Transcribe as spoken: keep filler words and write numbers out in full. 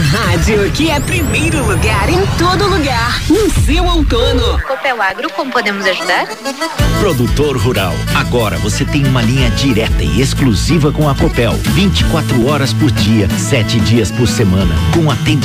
rádio que é primeiro lugar em todo lugar. No seu outono. Copel Agro, como podemos ajudar? Produtor rural, agora você tem uma linha direta e exclusiva com a Copel. vinte e quatro horas por dia, sete dias por semana, com atendimento